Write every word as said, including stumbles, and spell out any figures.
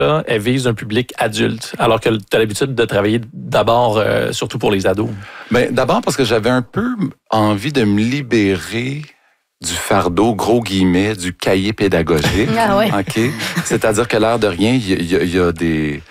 elle vise un public adulte, alors que tu as l'habitude de travailler d'abord, euh, surtout pour les ados? Ben, d'abord parce que j'avais un peu envie de me libérer du fardeau, gros guillemets, du cahier pédagogique. Ah ouais. OK? C'est-à-dire que l'air de rien, il y, y, y a des...